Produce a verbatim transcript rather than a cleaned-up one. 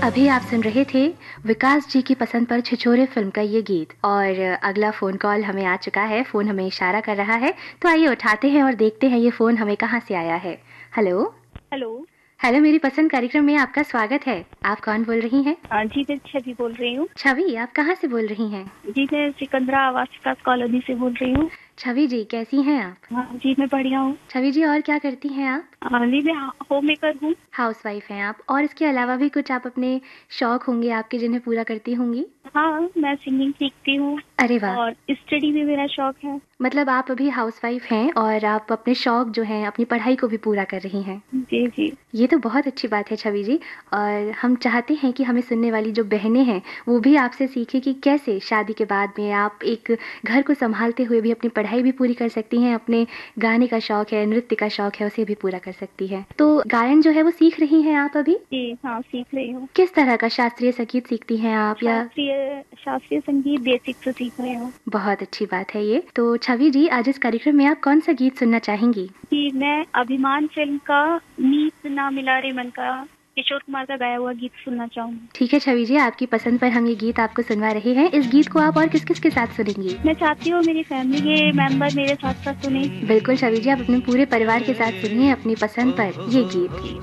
अभी आप सुन रहे थे विकास जी की पसंद पर छिछोरे फिल्म का ये गीत। और अगला फोन कॉल हमें आ चुका है। फोन हमें इशारा कर रहा है, तो आइए उठाते हैं और देखते हैं ये फोन हमें कहाँ से आया है। Hello hello. हेलो, मेरी पसंद कार्यक्रम में आपका स्वागत है। आप कौन बोल रही हैं? हाँ जी, मैं छवि बोल रही हूँ। छवि, आप कहाँ से बोल रही हैं? जी, मैं सिकंदरा आवास विकास कॉलोनी से बोल रही हूँ। छवि जी, कैसी हैं आप? हाँ जी, मैं बढ़िया हूँ। छवि जी, और क्या करती हैं आप? हाँ जी, मैं होम मेकर हूँ। हाउसवाइफ हैं आप, और इसके अलावा भी कुछ आप अपने शौक होंगे आपके जिन्हें पूरा करती होंगी? हाँ, मैं सिंगिंग सीखती हूँ अरे वाह! और स्टडी भी मेरा शौक है। मतलब आप अभी हाउसवाइफ हैं और आप अपने शौक जो हैं, अपनी पढ़ाई को भी पूरा कर रही हैं। जी जी। ये तो बहुत अच्छी बात है छवि जी। और हम चाहते हैं कि हमें सुनने वाली जो बहनें हैं वो भी आपसे सीखें कि कैसे शादी के बाद में आप एक घर को संभालते हुए भी अपनी पढ़ाई भी पूरी कर सकती हैं, अपने गाने का शौक है, नृत्य का शौक है, उसे भी पूरा कर सकती हैं। तो गायन जो है वो सीख रही हैं आप अभी? जी हाँ, सीख रही हूँ। किस तरह का शास्त्रीय संगीत सीखती हैं आप, या? शास्त्रीय शास्त्रीय संगीत बेसिक से सीख रही हूँ। बहुत अच्छी बात है ये। तो छवि जी, आज इस कार्यक्रम में आप कौन सा गीत सुनना चाहेंगी? जी, मैं अभिमान फिल्म का नीत ना मिला रे मन का किशोर कुमार का गाया हुआ गीत सुनना चाहूंगी। ठीक है छवि जी, आपकी पसंद पर हम ये गीत आपको सुनवा रहे हैं। इस गीत को आप और किस किस के साथ सुनेंगी? मैं चाहती हूँ मेरी फैमिली के मेंबर मेरे साथ साथ सुने। बिल्कुल छवि जी, आप अपने पूरे परिवार के साथ सुनिए अपनी पसंद पर ये गीत।